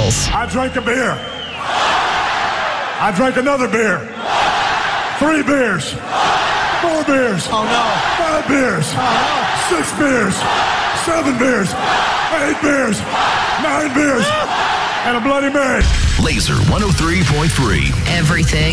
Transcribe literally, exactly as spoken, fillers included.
Bills. I drank a beer. I drank another beer. Three beers. Four beers. Oh, no. Five beers. Oh, no. Six beers. Seven beers. Eight beers. Nine beers. And a Bloody Mary. Laser one oh three point three. Everything